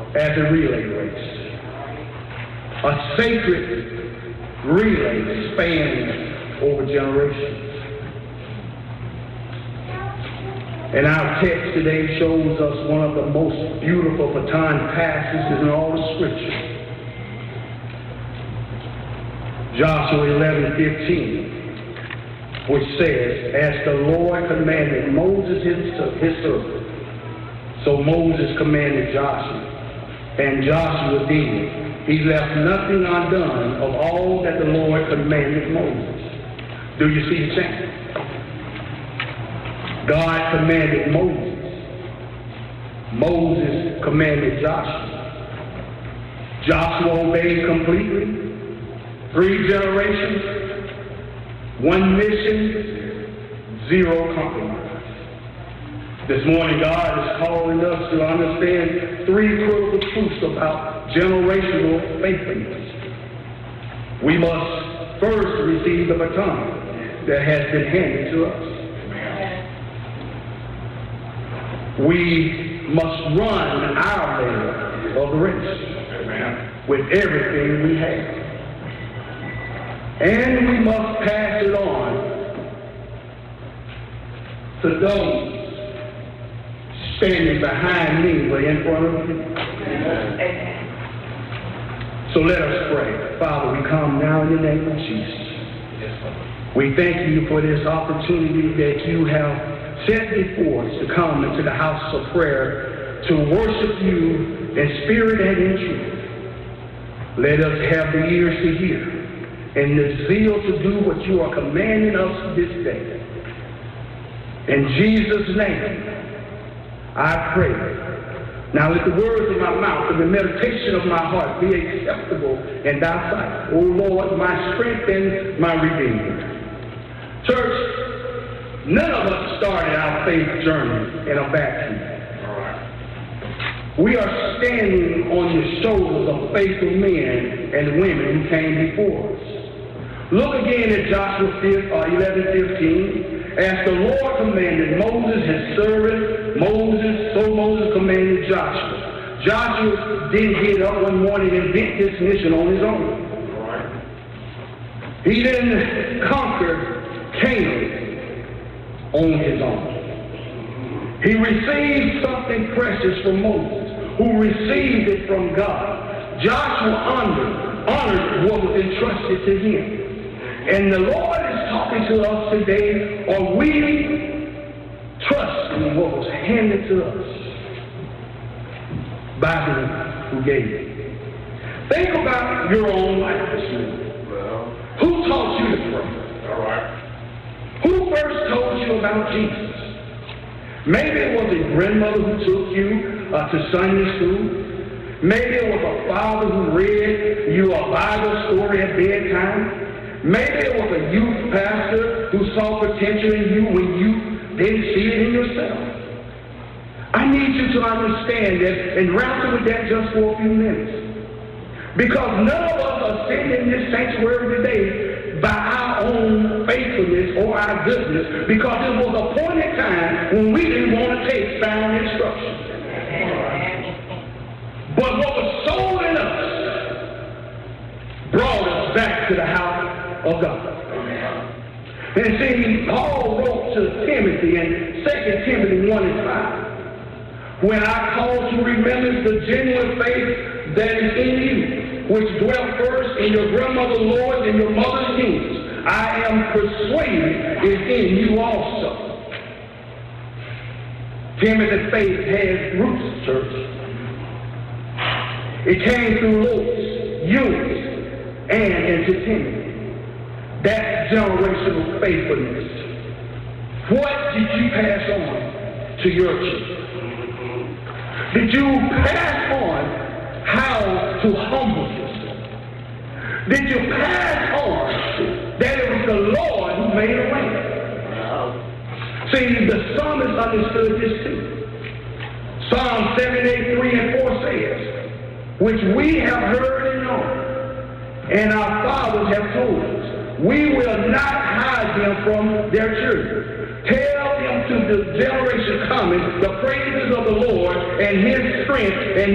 as a relay race. A sacred relay spans over generations. And our text today shows us one of the most beautiful baton passages in all the Scripture. Joshua 11:15, which says, "As the Lord commanded Moses his servant, so Moses commanded Joshua, and Joshua did. He left nothing undone of all that the Lord commanded Moses." Do you see the change? God commanded Moses. Moses commanded Joshua. Joshua obeyed completely. 3 generations, 1 mission, 0 compromise. This morning, God is calling us to understand 3 critical truths about generational faithfulness. We must first receive the baton that has been handed to us. We must run our leg of the race with everything we have. And we must pass it on to those standing behind me but in front of me. So let us pray. Father, we come now in the name of Jesus. We thank you for this opportunity that you have set before us to come into the house of prayer to worship you in spirit and in truth. Let us have the ears to hear and the zeal to do what you are commanding us this day. In Jesus' name, I pray. Now let the words of my mouth and the meditation of my heart be acceptable in thy sight, O Lord, my strength and my redeemer. Church, none of us started our faith journey in a vacuum. We are standing on the shoulders of faithful men and women who came before us. Look again at Joshua 11:15. As the Lord commanded Moses his servant, so Moses commanded Joshua. Joshua didn't get up one morning and invent this mission on his own. He didn't conquer Canaan on his own. He received something precious from Moses, who received it from God. Joshua honored what was entrusted to him. And the Lord is talking to us today. Are we trusting what was handed to us by the who gave it? Think about your own life this morning. Who taught you to pray? All right. Who first told you about Jesus? Maybe it was a grandmother who took you to Sunday school. Maybe it was a father who read you a Bible story at bedtime. Maybe it was a youth pastor who saw potential in you when you didn't see it in yourself. I need you to understand that and wrestle with that just for a few minutes. Because none of us are sitting in this sanctuary today by our own faithfulness or our goodness, because there was a point in time when we didn't want to take sound instruction. But what was sold in us brought us back to the house of God. And see, Paul wrote to Timothy in 2 Timothy 1:5, when I call to remembrance the genuine faith that is in you, which dwelt first in your grandmother's Lord and your mother's kings, I am persuaded is in you also. Timothy's faith has roots, church. It came through Lois, Eunice, and into Timothy. That's generational faithfulness. What did you pass on to your children? Did you pass on how to humble yourself? Did you pass on that it was the Lord who made a way? See, the psalmist understood this too. Psalm 78:3-4 says, which we have heard and known, and our fathers have told us, we will not hide them from their children. Tell them to the generation coming the praises of the Lord and his strength and